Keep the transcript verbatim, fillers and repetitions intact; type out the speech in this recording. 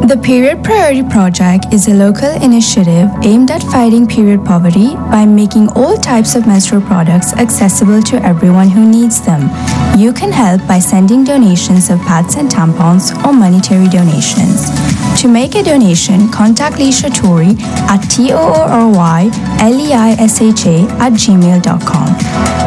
The Period Priority Project is a local initiative aimed at fighting period poverty by making all types of menstrual products accessible to everyone who needs them. You can help by sending donations of pads and tampons or monetary donations. To make a donation, contact Leisha Tori at T O O R Y L E I S H A at gmail dot com.